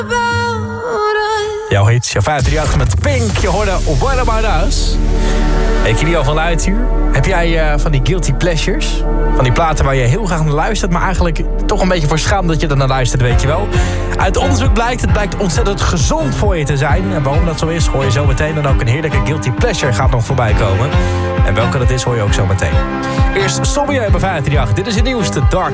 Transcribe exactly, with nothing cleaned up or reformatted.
Jouw hits, jouw vijf drie acht met Pink. Je hoorde What About Us. Weet je die al van Luidsuur? Heb jij uh, van die guilty pleasures? Van die platen waar je heel graag naar luistert, maar eigenlijk toch een beetje voor schaamt dat je er naar luistert, weet je wel. Uit onderzoek blijkt, het blijkt ontzettend gezond voor je te zijn. En waarom dat zo is, hoor je zo meteen. En ook een heerlijke guilty pleasure gaat nog voorbij komen. En welke dat is, hoor je ook zo meteen. Eerst Sommier bij vijf drie acht. Dit is het nieuwste Dark